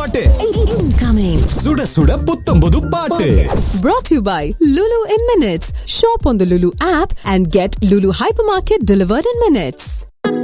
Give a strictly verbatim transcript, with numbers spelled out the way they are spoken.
பாட்டு Incoming. சுட சுட புத்தம் புது பாட்டு. Brought to you by Lulu in Minutes. Shop on the Lulu app and get Lulu Hypermarket delivered in minutes.